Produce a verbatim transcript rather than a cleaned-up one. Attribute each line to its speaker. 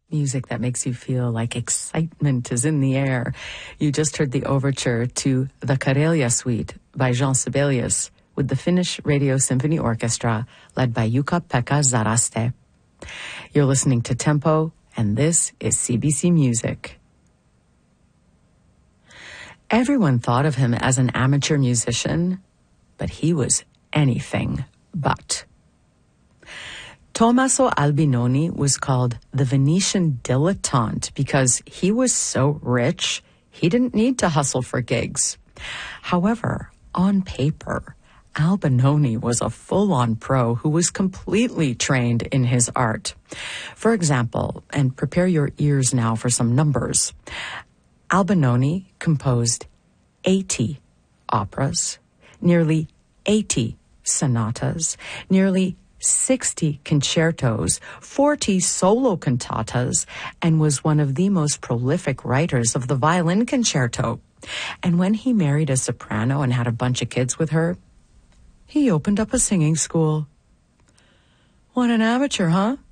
Speaker 1: Music that makes you feel like excitement is in the air. You just heard the overture to the Karelia Suite by Jean Sibelius with the Finnish Radio Symphony Orchestra led by Jukka-Pekka Zaraste. You're listening to Tempo, and this is C B C Music. Everyone thought of him as an amateur musician, but he was anything but. Tommaso Albinoni was called the Venetian dilettante because he was so rich, he didn't need to hustle for gigs. However, on paper, Albinoni was a full-on pro who was completely trained in his art. For example, and prepare your ears now for some numbers, Albinoni composed eighty operas, nearly eighty sonatas, nearly sixty concertos, forty solo cantatas, and was one of the most prolific writers of the violin concerto. And when he married a soprano and had a bunch of kids with her, he opened up a singing school. What an amateur, huh?